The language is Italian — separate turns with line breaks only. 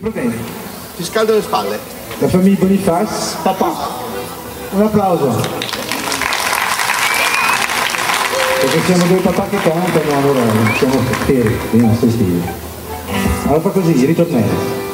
Va bene.
Ti scaldo le spalle.
La famiglia Boniface, papà. Un applauso. Perché siamo due papà che cantano, allora siamo veri, dei nostri figli. Allora fa così, ritornello.